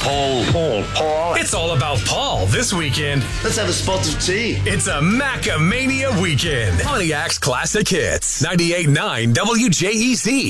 Paul. It's all about Paul this weekend. Let's have a spot of tea. It's a Macamania weekend. Pontiac's Classic Hits. 98.9 WJEZ.